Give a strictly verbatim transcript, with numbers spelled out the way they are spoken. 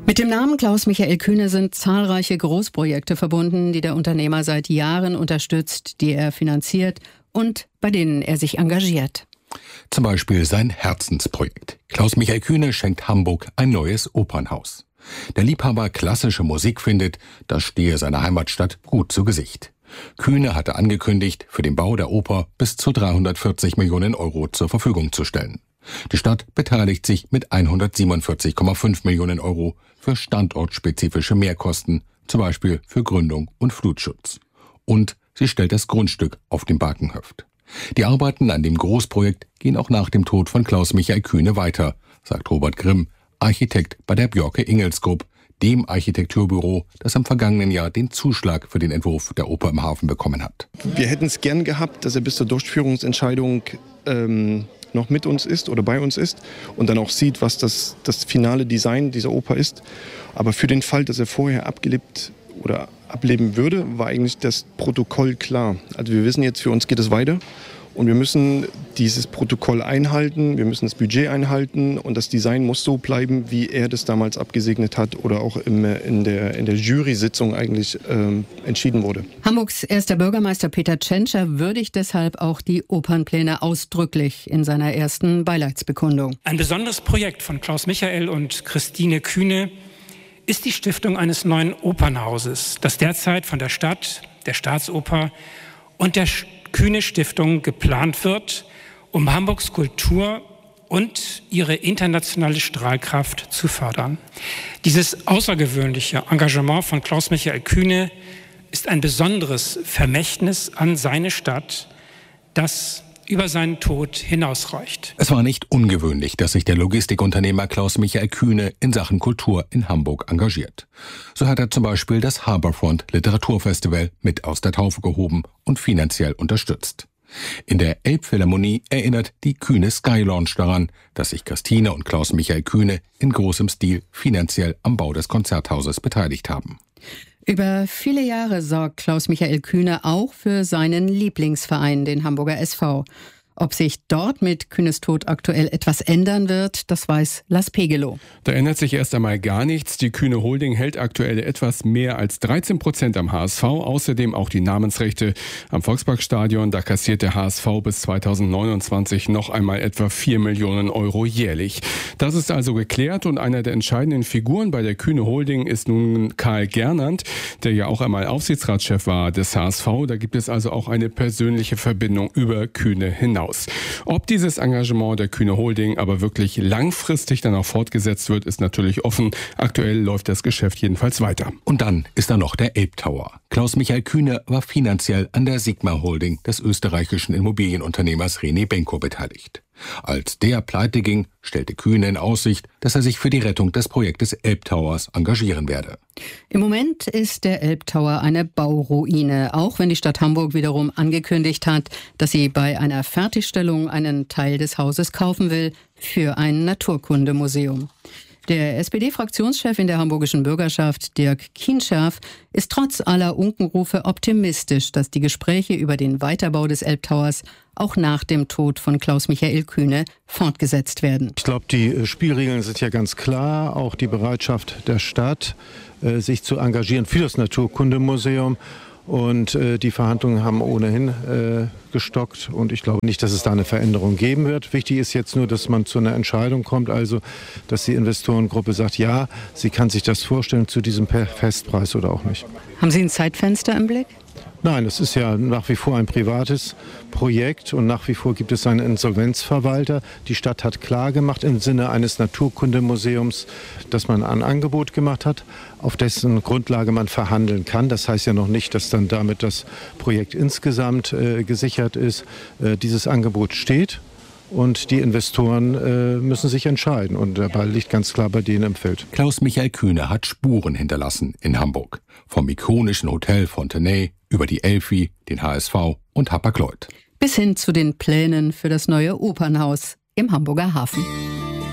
Mit dem Namen Klaus-Michael Kühne sind zahlreiche Großprojekte verbunden, die der Unternehmer seit Jahren unterstützt, die er finanziert und bei denen er sich engagiert. Zum Beispiel sein Herzensprojekt. Klaus-Michael Kühne schenkt Hamburg ein neues Opernhaus. Der Liebhaber klassische Musik findet, das stehe seiner Heimatstadt gut zu Gesicht. Kühne hatte angekündigt, für den Bau der Oper bis zu dreihundertvierzig Millionen Euro zur Verfügung zu stellen. Die Stadt beteiligt sich mit hundertsiebenundvierzig Komma fünf Millionen Euro für standortspezifische Mehrkosten, zum Beispiel für Gründung und Flutschutz. Und sie stellt das Grundstück auf dem Barkenhöft. Die Arbeiten an dem Großprojekt gehen auch nach dem Tod von Klaus-Michael Kühne weiter, sagt Robert Grimm, Architekt bei der Björke Ingels Group, dem Architekturbüro, das im vergangenen Jahr den Zuschlag für den Entwurf der Oper im Hafen bekommen hat. Wir hätten es gern gehabt, dass er bis zur Durchführungsentscheidung ähm, noch mit uns ist oder bei uns ist und dann auch sieht, was das, das finale Design dieser Oper ist. Aber für den Fall, dass er vorher abgelebt oder ableben würde, war eigentlich das Protokoll klar. Also wir wissen jetzt, für uns geht es weiter. Und wir müssen dieses Protokoll einhalten, wir müssen das Budget einhalten und das Design muss so bleiben, wie er das damals abgesegnet hat oder auch im, in der, in der Jury-Sitzung eigentlich ähm, entschieden wurde. Hamburgs erster Bürgermeister Peter Tschentscher würdigt deshalb auch die Opernpläne ausdrücklich in seiner ersten Beileidsbekundung. Ein besonderes Projekt von Klaus-Michael und Christine Kühne ist die Stiftung eines neuen Opernhauses, das derzeit von der Stadt, der Staatsoper und der Kühne-Stiftung geplant wird, um Hamburgs Kultur und ihre internationale Strahlkraft zu fördern. Dieses außergewöhnliche Engagement von Klaus-Michael Kühne ist ein besonderes Vermächtnis an seine Stadt, das über seinen Tod hinausreicht. Es war nicht ungewöhnlich, dass sich der Logistikunternehmer Klaus-Michael Kühne in Sachen Kultur in Hamburg engagiert. So hat er zum Beispiel das Harbourfront Literaturfestival mit aus der Taufe gehoben und finanziell unterstützt. In der Elbphilharmonie erinnert die Kühne Sky Lounge daran, dass sich Christine und Klaus-Michael Kühne in großem Stil finanziell am Bau des Konzerthauses beteiligt haben. Über viele Jahre sorgt Klaus-Michael Kühne auch für seinen Lieblingsverein, den Hamburger S V. Ob sich dort mit Kühnes Tod aktuell etwas ändern wird, das weiß Lars Pegelow. Da ändert sich erst einmal gar nichts. Die Kühne Holding hält aktuell etwas mehr als dreizehn Prozent am H S V. Außerdem auch die Namensrechte am Volksparkstadion. Da kassiert der H S V bis zweitausendneunundzwanzig noch einmal etwa vier Millionen Euro jährlich. Das ist also geklärt und einer der entscheidenden Figuren bei der Kühne Holding ist nun Karl Gernandt, der ja auch einmal Aufsichtsratschef war des H S V. Da gibt es also auch eine persönliche Verbindung über Kühne hinaus. Ob dieses Engagement der Kühne Holding aber wirklich langfristig dann auch fortgesetzt wird, ist natürlich offen. Aktuell läuft das Geschäft jedenfalls weiter. Und dann ist da noch der Elbtower. Klaus-Michael Kühne war finanziell an der Sigma Holding des österreichischen Immobilienunternehmers René Benko beteiligt. Als der pleite ging, stellte Kühne in Aussicht, dass er sich für die Rettung des Projektes Elbtowers engagieren werde. Im Moment ist der Elbtower eine Bauruine, auch wenn die Stadt Hamburg wiederum angekündigt hat, dass sie bei einer Fertigstellung einen Teil des Hauses kaufen will für ein Naturkundemuseum. Der S P D-Fraktionschef in der hamburgischen Bürgerschaft, Dirk Kienscherf, ist trotz aller Unkenrufe optimistisch, dass die Gespräche über den Weiterbau des Elbtowers auch nach dem Tod von Klaus-Michael Kühne fortgesetzt werden. Ich glaube, die Spielregeln sind ja ganz klar. Auch die Bereitschaft der Stadt, sich zu engagieren für das Naturkundemuseum. Und äh, die Verhandlungen haben ohnehin äh, gestockt und ich glaube nicht, dass es da eine Veränderung geben wird. Wichtig ist jetzt nur, dass man zu einer Entscheidung kommt, also dass die Investorengruppe sagt, ja, sie kann sich das vorstellen zu diesem Festpreis oder auch nicht. Haben Sie ein Zeitfenster im Blick? Nein, es ist ja nach wie vor ein privates Projekt und nach wie vor gibt es einen Insolvenzverwalter. Die Stadt hat klar gemacht im Sinne eines Naturkundemuseums, dass man ein Angebot gemacht hat, auf dessen Grundlage man verhandeln kann. Das heißt ja noch nicht, dass dann damit das Projekt insgesamt äh, gesichert ist. Äh, dieses Angebot steht. Und die Investoren äh, müssen sich entscheiden. Und der Ball liegt ganz klar bei denen im Feld. Klaus-Michael Kühne hat Spuren hinterlassen in Hamburg. Vom ikonischen Hotel Fontenay über die Elfi, den H S V und Hapag-Lloyd. Bis hin zu den Plänen für das neue Opernhaus im Hamburger Hafen.